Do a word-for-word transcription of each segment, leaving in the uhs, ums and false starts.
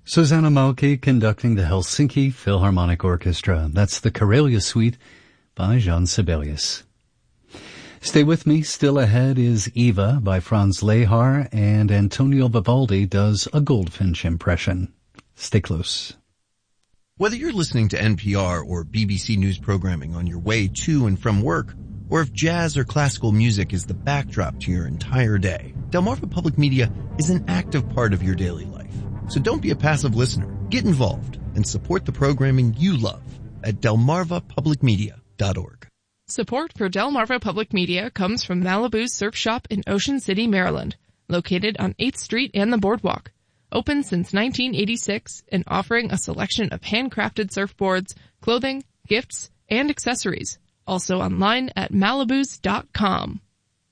Susanna Malki conducting the Helsinki Philharmonic Orchestra. That's the Karelia Suite by Jean Sibelius. Stay with me. Still ahead is Eva by Franz Lehar, and Antonio Vivaldi does a goldfinch impression. Stay close. Whether you're listening to N P R or B B C News programming on your way to and from work, or if jazz or classical music is the backdrop to your entire day, Delmarva Public Media is an active part of your daily life. So don't be a passive listener. Get involved and support the programming you love at delmarva public media dot org. Support for Delmarva Public Media comes from Malibu's Surf Shop in Ocean City, Maryland, located on eighth Street and the Boardwalk. Open since nineteen eighty-six and offering a selection of handcrafted surfboards, clothing, gifts, and accessories. Also online at malibus dot com.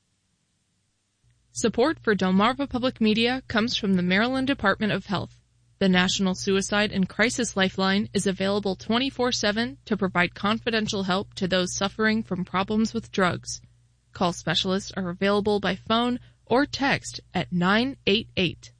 Support for Delmarva Public Media comes from the Maryland Department of Health. The National Suicide and Crisis Lifeline is available twenty-four seven to provide confidential help to those suffering from problems with drugs. Call specialists are available by phone or text at nine eight eight.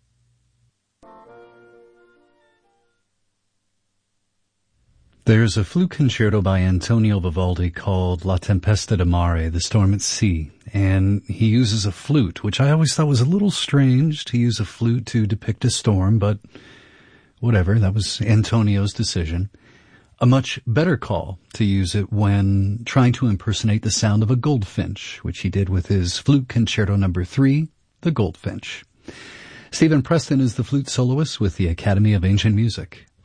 There's a flute concerto by Antonio Vivaldi called La Tempesta di Mare, The Storm at Sea, and he uses a flute, which I always thought was a little strange to use a flute to depict a storm, but whatever, that was Antonio's decision. A much better call to use it when trying to impersonate the sound of a goldfinch, which he did with his flute concerto number three, The Goldfinch. Stephen Preston is the flute soloist with the Academy of Ancient Music.